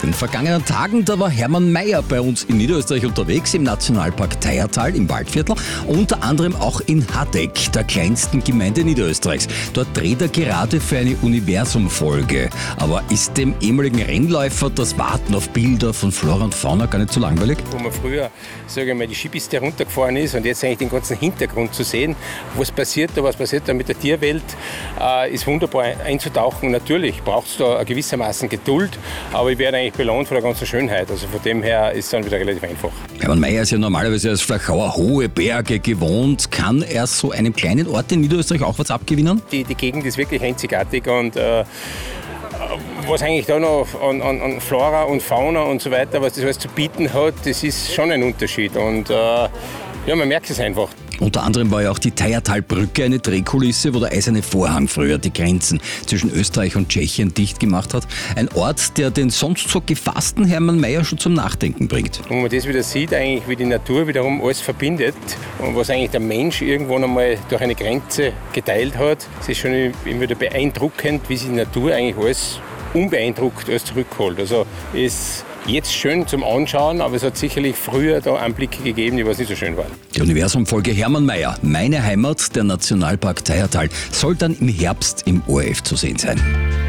In den vergangenen Tagen, da war Hermann Maier bei uns in Niederösterreich unterwegs, im Nationalpark Teiertal im Waldviertel, unter anderem auch in Hadeck, der kleinsten Gemeinde Niederösterreichs. Dort dreht er gerade für eine Universum-Folge. Aber ist dem ehemaligen Rennläufer das Warten auf Bilder von Flora und Fauna gar nicht so langweilig? Wo man früher, sage ich mal, die Skipiste runtergefahren ist und jetzt eigentlich den ganzen Hintergrund zu sehen, was passiert da mit der Tierwelt, ist wunderbar einzutauchen. Natürlich braucht es da gewissermaßen Geduld, aber ich werde eigentlich belohnt von der ganzen Schönheit. Also von dem her ist es dann wieder relativ einfach. Hermann Maier ist ja normalerweise als Flachauer hohe Berge gewohnt. Kann er so einem kleinen Ort in Niederösterreich auch was abgewinnen? Die Gegend ist wirklich einzigartig und was eigentlich da noch an Flora und Fauna und so weiter, was das alles zu bieten hat, das ist schon ein Unterschied. Und ja, man merkt es einfach. Unter anderem war ja auch die Teiertalbrücke eine Drehkulisse, wo der Eiserne Vorhang früher die Grenzen zwischen Österreich und Tschechien dicht gemacht hat. Ein Ort, der den sonst so gefassten Hermann Maier schon zum Nachdenken bringt. Und man das wieder sieht, eigentlich wie die Natur wiederum alles verbindet und was eigentlich der Mensch irgendwann einmal durch eine Grenze geteilt hat, das ist schon immer wieder beeindruckend, wie sich die Natur eigentlich alles unbeeindruckt alles zurückholt. Also ist jetzt schön zum Anschauen, aber es hat sicherlich früher da Anblicke gegeben, die was nicht so schön waren. Die Universum-Folge Hermann Maier, meine Heimat, der Nationalpark Teiertal, soll dann im Herbst im ORF zu sehen sein.